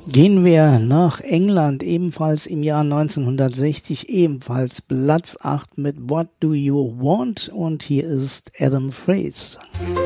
Gehen wir nach England, ebenfalls im Jahr 1960, ebenfalls Platz 8 mit What Do You Want? Und hier ist Adam Freese.